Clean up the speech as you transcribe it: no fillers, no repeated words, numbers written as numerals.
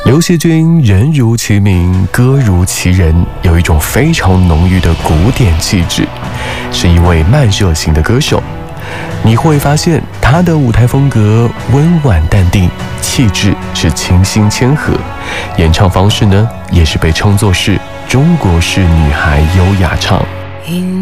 刘惜君人如其名，歌如其人，有一种非常浓郁的古典气质，是一位慢热型的歌手。你会发现她的舞台风格温婉淡定，气质是清新谦和，演唱方式呢也是被称作是中国式女孩优雅唱。